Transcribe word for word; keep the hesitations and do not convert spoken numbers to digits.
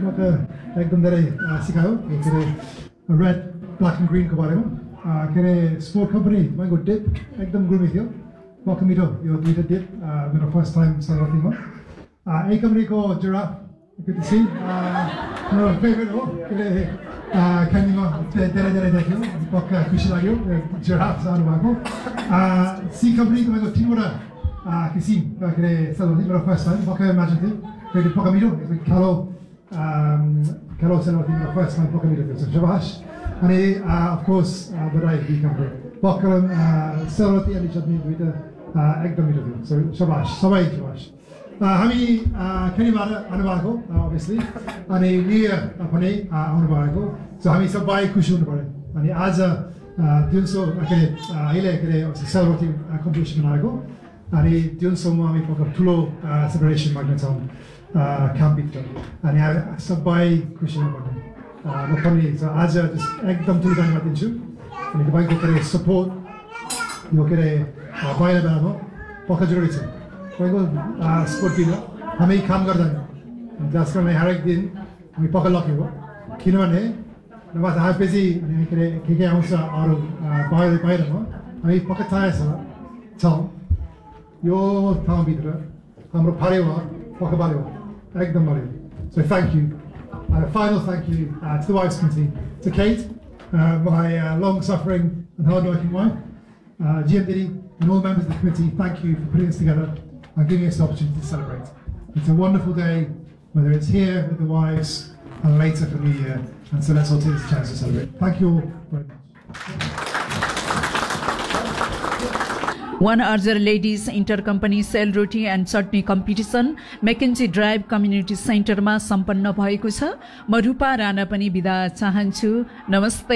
मका एकदम धेरै सिकायो के अरे रेड ब्ल्याक एन्ड ग्रिनको बारेमा के अरे स्पोर्ट कम्पनी तपाईँको डिप एकदम गुर्मी थियो मका मिठो यो दुईवटा डिप मेरो फर्स्ट टाइम सरवतीमा यही कम्पनीको जिराफ good to see मेरो फेभरेट हो के अरे क्यान्डीमा धेरै धेरै देख्यो पक्का खुसी लाग्यो जिराफ जानु भएको सी कम्पनी तपाईँको तिनवटा किसिम के अरे सरवती मेरो फर्स्ट टाइम पक्का इमेजिन थियो फेरि पक्का मिठो कालो कालो सरवती मेरो फर्स्ट टाइम पक्का मिठो थियो शबाश अनि अफकोर्स बधाई बी कम्पनी पक्का सरवती अनि चटनी दुईवटा एकदम मिठो थियो सो शबाश सबै शबाश हामी खेनीबाट आउनुभएको अभियसली अनि न्यु इयर पनि आउनुभएको सो हामी सबै खुसी हुनु पऱ्यो अनि आज दिउँसो के अरे अहिले के अरे सरवती कम्पिटिसन बनाएको अनि दिउँसोमा हामी पक्का ठुलो सेलिब्रेसन गर्नेछौँ क्याम्पभित्र अनि सबै खुसी हुनुपर्ने म पनि आज एकदम ठुलो धन्यवाद दिन्छु अनि तपाईँको के अरे सपोर्ट यो के अरे बाहिर बेलामा पक्का जरुरी छ तपाईँको स्पोर्टतिर हामी काम गर्दैन जस कारण हरेक दिन हामी पक्का लक्ष्य हो किनभने नभए आएपछि के अरे के के आउँछ अरू बाहिर बाहिरमा हामी पक्का थाहा छ छौँ यो ठाउँभित्र हाम्रो फाल्यो पक्का बाल्यो एकदम बाल्यो so thank you final thank you uh, to the wives committee, to Kate, uh, my uh, long-suffering and hard-working wife, uh, G M Diddy, and all members of the committee. Thank you for putting this together and giving us the opportunity to celebrate. It's a wonderful day, whether it's here with the wives and later for New Year, and so let's all take this chance to celebrate. Thank you all very much. One Archer Ladies Inter-Company Cell Roti and Chutney Competition Mackenzie Drive Community Center मा सम्पन्न भएको छ म रूपा राणा पनि बिदा चाहन्छु नमस्ते।